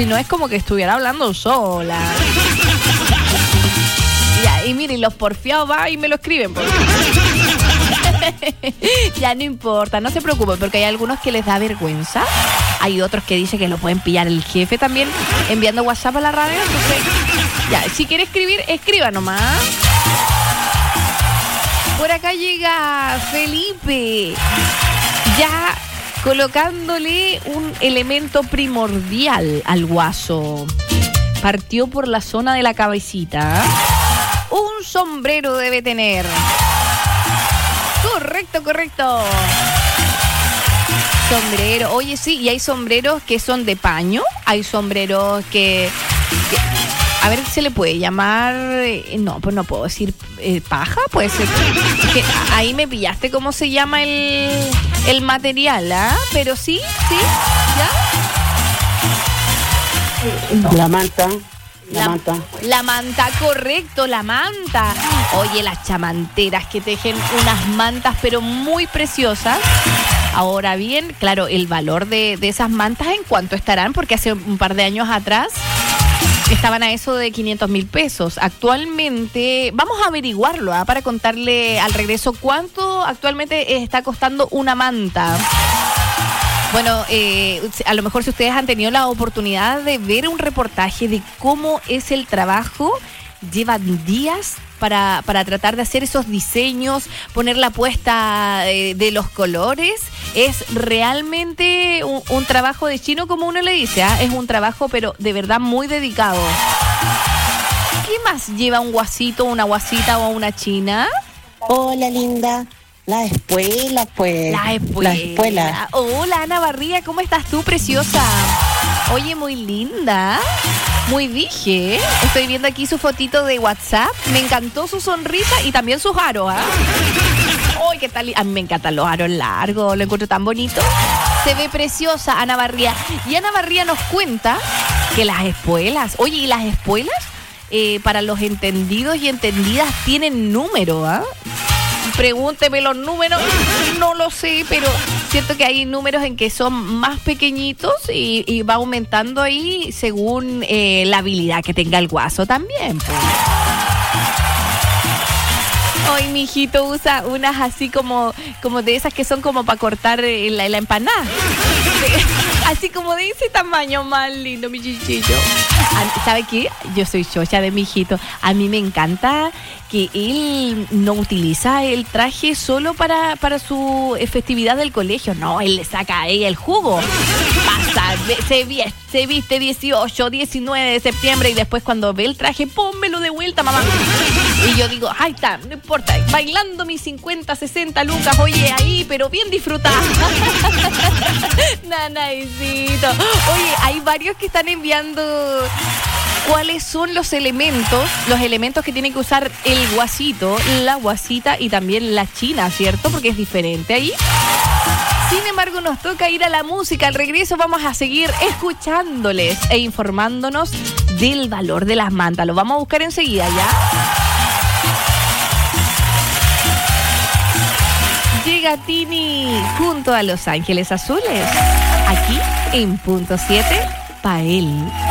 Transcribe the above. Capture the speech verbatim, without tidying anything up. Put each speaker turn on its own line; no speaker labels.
Si no es como que estuviera hablando sola. Ya, y miren, los porfiados va y me lo escriben. Porque... ya no importa, no se preocupen, porque hay algunos que les da vergüenza. Hay otros que dicen que lo pueden pillar el jefe también enviando WhatsApp a la radio. Entonces, ya, si quiere escribir, escriba nomás. Por acá llega Felipe, ya colocándole un elemento primordial al guaso. Partió por la zona de la cabecita. Un sombrero debe tener. Correcto, correcto. Sombrero. Oye, sí, y hay sombreros que son de paño. Hay sombreros que... que a ver, ¿se le puede llamar? Eh, no, pues no puedo decir eh, paja, puede ser. Que ahí me pillaste cómo se llama el, el material, ¿ah? ¿eh? Pero sí, sí,
¿ya? La manta. La,
la
manta.
La manta, correcto, la manta. Oye, las chamanteras que tejen unas mantas, pero muy preciosas. Ahora bien, claro, el valor de, de esas mantas, ¿en cuánto estarán? Porque hace un par de años atrás estaban a eso de quinientos mil pesos. Actualmente, vamos a averiguarlo, ¿eh? Para contarle al regreso cuánto actualmente está costando una manta. Bueno, eh, a lo mejor si ustedes han tenido la oportunidad de ver un reportaje de cómo es el trabajo, llevan días para, para tratar de hacer esos diseños, poner la puesta de, de los colores. Es realmente un, un trabajo de chino, como uno le dice, ¿eh? Es un trabajo, pero de verdad muy dedicado. ¿Qué más lleva un guasito, una guasita o una china?
Hola, linda. La espuela, pues.
La espuela.
La espuela.
Hola, Ana Barría, ¿cómo estás tú, preciosa? Oye, muy linda. Muy dije. Estoy viendo aquí su fotito de WhatsApp. Me encantó su sonrisa y también sus aros, ¿ah? ¿eh? ¡Ay, qué tal! A mí me encantan los aros largos. Lo encuentro tan bonito. Se ve preciosa, Ana Barría. Y Ana Barría nos cuenta que las espuelas... Oye, ¿y las espuelas? Eh, para los entendidos y entendidas tienen número, ¿ah? ¿eh? Pregúnteme los números, no lo sé, pero siento que hay números en que son más pequeñitos y, y va aumentando ahí según eh, la habilidad que tenga el guaso también, pues. Hoy mi hijito usa unas así como, como de esas que son como para cortar la, la empanada. Así como de ese tamaño, más lindo, mi chichillo. ¿Sabe qué? Yo soy chocha de mi hijito. A mí me encanta que él no utiliza el traje solo para, para su festividad del colegio. No, él le saca ahí el jugo. Pasa, se, se viste dieciocho, diecinueve de septiembre y después cuando ve el traje, pónmelo de vuelta, mamá. Y yo digo, ay, está, no importa, bailando mis cincuenta, sesenta lucas, oye, ahí, pero bien disfrutada. Nanaicito. Oye, hay varios que están enviando cuáles son los elementos, los elementos que tiene que usar el guasito, la guasita y también la china, ¿cierto? Porque es diferente ahí. Sin embargo, nos toca ir a la música. Al regreso vamos a seguir escuchándoles e informándonos del valor de las mantas. Lo vamos a buscar enseguida, ¿ya? Llega Tini junto a Los Ángeles Azules, aquí en Punto siete, pa' él.